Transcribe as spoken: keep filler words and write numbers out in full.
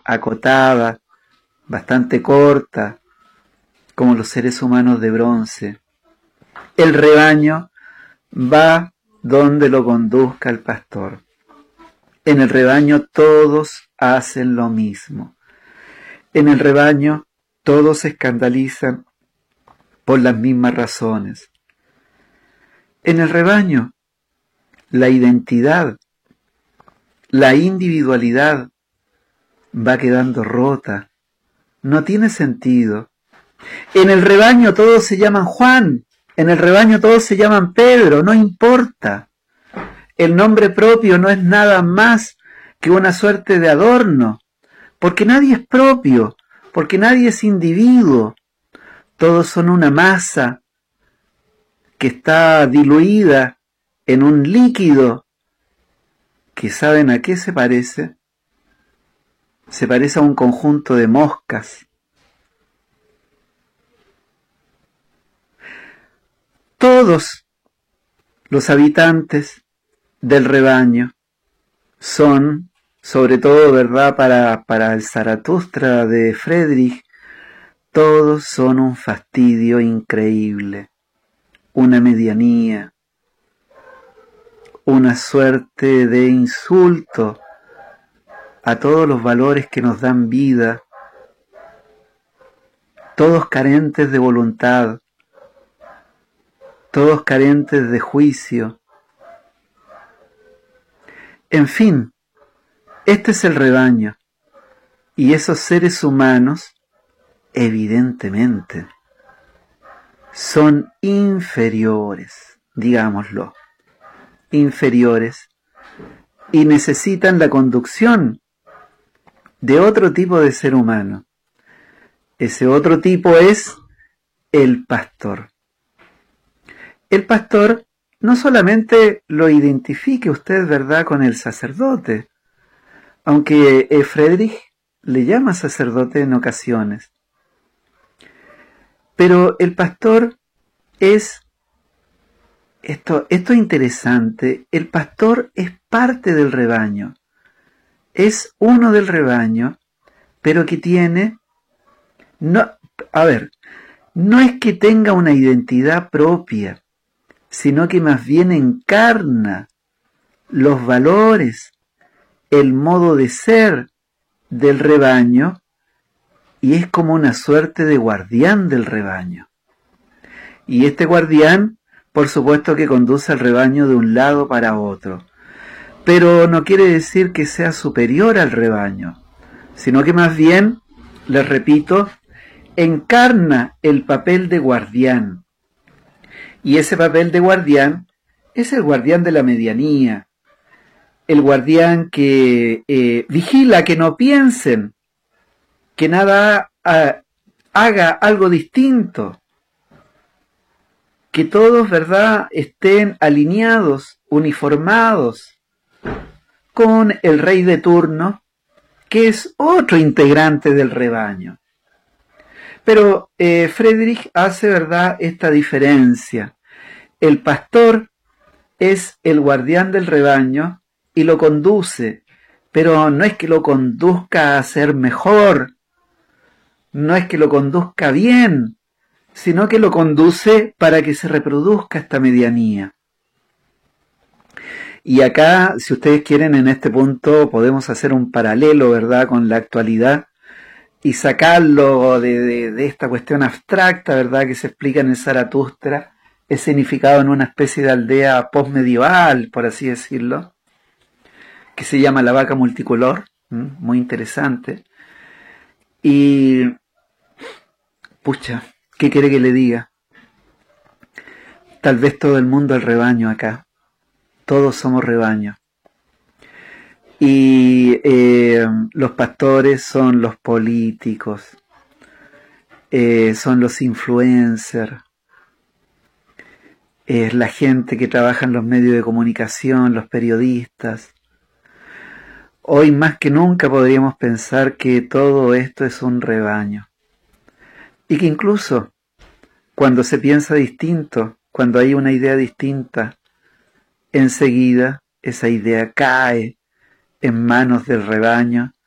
acotada, bastante corta, como los seres humanos de bronce. El rebaño va donde lo conduzca el pastor. En el rebaño todos hacen lo mismo. En el rebaño todos se escandalizan por las mismas razones. En el rebaño la identidad, la individualidad va quedando rota, no tiene sentido. En el rebaño todos se llaman Juan, en el rebaño todos se llaman Pedro, no importa. El nombre propio no es nada más que una suerte de adorno, porque nadie es propio, porque nadie es individuo. Todos son una masa que está diluida en un líquido que ¿saben a qué se parece? Se parece a un conjunto de moscas. Todos los habitantes del rebaño son, sobre todo, ¿verdad?, para, para el Zaratustra de Friedrich, todos son un fastidio increíble, una medianía, una suerte de insulto a todos los valores que nos dan vida, todos carentes de voluntad, todos carentes de juicio. En fin, este es el rebaño, y esos seres humanos, evidentemente, son inferiores, digámoslo, inferiores, y necesitan la conducción de otro tipo de ser humano. Ese otro tipo es el pastor. El pastor no solamente lo identifique usted, ¿verdad?, con el sacerdote, aunque eh, Friedrich le llama sacerdote en ocasiones. Pero el pastor es, esto, esto es interesante, el pastor es parte del rebaño, es uno del rebaño, pero que tiene, no, a ver, no es que tenga una identidad propia, sino que más bien encarna los valores, el modo de ser del rebaño, y es como una suerte de guardián del rebaño. Y este guardián, por supuesto que conduce al rebaño de un lado para otro, pero no quiere decir que sea superior al rebaño, sino que más bien, les repito, encarna el papel de guardián. Y ese papel de guardián es el guardián de la medianía, el guardián que eh, vigila que no piensen, que nada ha, haga algo distinto, que todos, ¿verdad?, estén alineados, uniformados con el rey de turno, que es otro integrante del rebaño. Pero eh, Friedrich hace, ¿verdad?, esta diferencia. El pastor es el guardián del rebaño y lo conduce, pero no es que lo conduzca a ser mejor, no es que lo conduzca bien, sino que lo conduce para que se reproduzca esta medianía. Y acá, si ustedes quieren, en este punto podemos hacer un paralelo, ¿verdad?, con la actualidad y sacarlo de, de, de esta cuestión abstracta, ¿verdad?, que se explica en el Zaratustra, escenificado en una especie de aldea postmedieval, por así decirlo, que se llama La Vaca Multicolor, ¿m? Muy interesante. Y, pucha, ¿qué quiere que le diga? Tal vez todo el mundo es rebaño acá, todos somos rebaño. Y eh, los pastores son los políticos, eh, son los influencers, es la gente que trabaja en los medios de comunicación, los periodistas. Hoy más que nunca podríamos pensar que todo esto es un rebaño. Y que incluso cuando se piensa distinto, cuando hay una idea distinta, enseguida esa idea cae en manos del rebaño